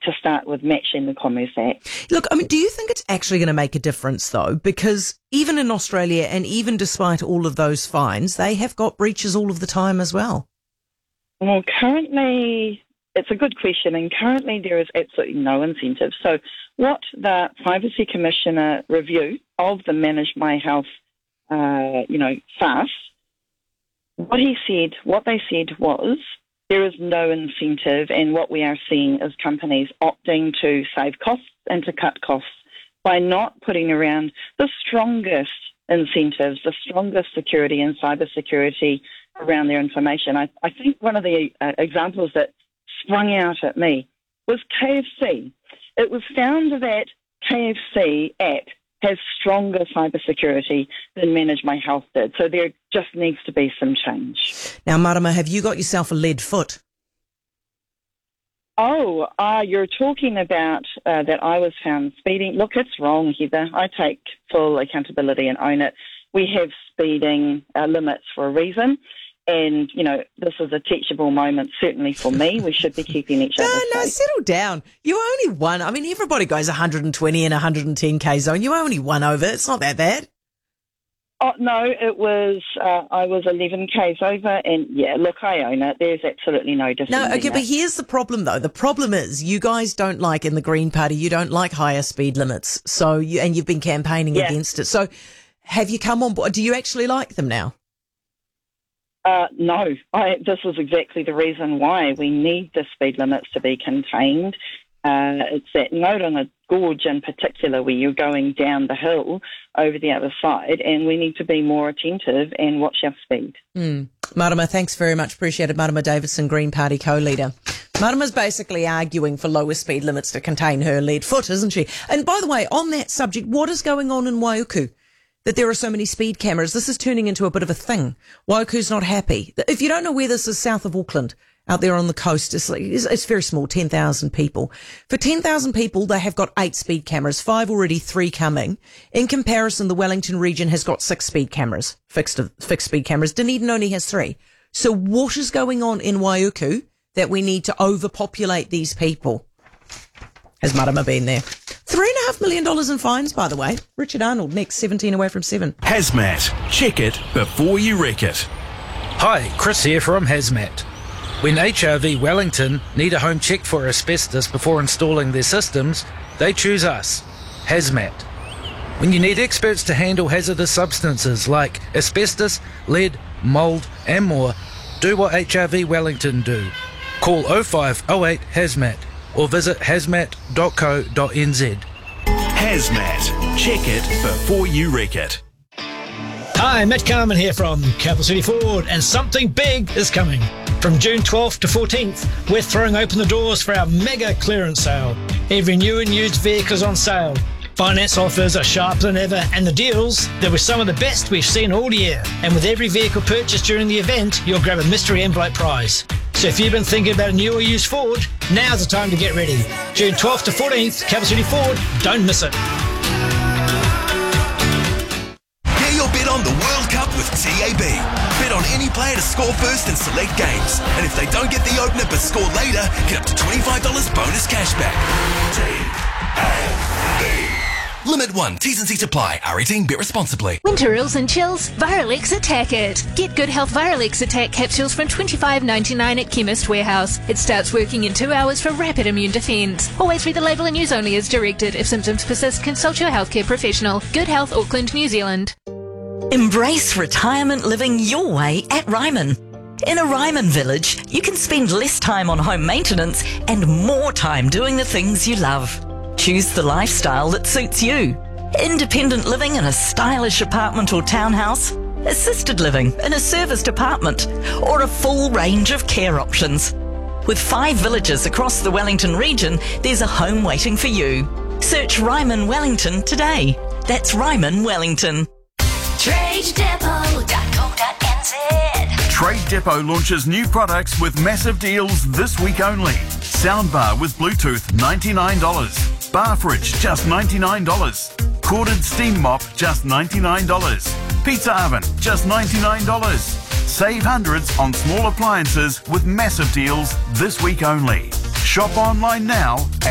to start with matching the Commerce Act. Look, I mean, do you think it's actually going to make a difference, though? Because even in Australia, and even despite all of those fines, they have got breaches all of the time as well. Well, currently, it's a good question, and currently there is absolutely no incentive. So what the Privacy Commissioner review of the Manage My Health, FAST, what they said was there is no incentive, and what we are seeing is companies opting to save costs and to cut costs by not putting around the strongest incentives, the strongest security and cybersecurity around their information. I think one of the examples that sprung out at me was KFC. It was found that KFC app has stronger cybersecurity than Manage My Health did. So there just needs to be some change. Now, Marama, have you got yourself a lead foot? Oh, you're talking about that I was found speeding. Look, it's wrong, Heather. I take full accountability and own it. We have speeding limits for a reason. And, this is a teachable moment, certainly for me. We should be keeping each other safe. No, settle down. You only one. I mean, everybody goes 120 and 110k zone. You only one over. It's not that bad. Oh, no, it was, I was 11k's over. And, yeah, look, I own it. There's absolutely no defending No, okay, it. but here's the problem, though. The problem is you guys don't like, in the Green Party, you don't like higher speed limits. And you've been campaigning against it. So have you come on board? Do you actually like them now? No, this is exactly the reason why we need the speed limits to be contained. It's that note on a gorge in particular where you're going down the hill over the other side, and we need to be more attentive and watch our speed. Marama, thanks very much. Appreciate it. Marama Davidson, Green Party co-leader. Marama's basically arguing for lower speed limits to contain her lead foot, isn't she? And by the way, on that subject, what is going on in Waiuku? That there are so many speed cameras. This is turning into a bit of a thing. Waiuku's not happy. If you don't know where this is, south of Auckland, out there on the coast, it's very small, 10,000 people. For 10,000 people, they have got 8 speed cameras, 5 already, 3 coming. In comparison, the Wellington region has got 6 speed cameras, fixed speed cameras. Dunedin only has 3. So what is going on in Waiuku that we need to overpopulate these people? Has Marama been there? $3.5 million in fines, by the way. Richard Arnold, next, 17 away from 7. Hazmat. Check it before you wreck it. Hi, Chris here from Hazmat. When HRV Wellington need a home check for asbestos before installing their systems, they choose us, Hazmat. When you need experts to handle hazardous substances like asbestos, lead, mould and more, do what HRV Wellington do. Call 0508 Hazmat or visit hazmat.co.nz. Hazmat. Check it before you wreck it. Hi, Matt Carmen here from Capital City Ford, and something big is coming. From June 12th to 14th, we're throwing open the doors for our mega clearance sale. Every new and used vehicle is on sale. Finance offers are sharper than ever, and the deals, they were some of the best we've seen all year. And with every vehicle purchased during the event, you'll grab a mystery envelope prize. So if you've been thinking about a new or used Ford, now's the time to get ready. June 12th to 14th, Capital City Ford, don't miss it. Get your bet on the World Cup with TAB. Bet on any player to score first in select games. And if they don't get the opener but score later, get up to $25 bonus cashback. TAB. Limit 1. T's and C's apply. R18. Bet responsibly. Winter ills and chills, Viralex Attack It. Get Good Health Viralex Attack capsules from $25.99 at Chemist Warehouse. It starts working in 2 hours for rapid immune defence. Always read the label and use only as directed. If symptoms persist, consult your healthcare professional. Good Health, Auckland, New Zealand. Embrace retirement living your way at Ryman. In a Ryman village, you can spend less time on home maintenance and more time doing the things you love. Choose the lifestyle that suits you. Independent living in a stylish apartment or townhouse, assisted living in a serviced apartment, or a full range of care options. With 5 villages across the Wellington region, there's a home waiting for you. Search Ryman Wellington today. That's Ryman Wellington. TradeDepot.co.nz. Trade Depot launches new products with massive deals this week only. Soundbar with Bluetooth, $99. Bar fridge, just $99. Corded steam mop, just $99. Pizza oven, just $99. Save hundreds on small appliances with massive deals this week only. Shop online now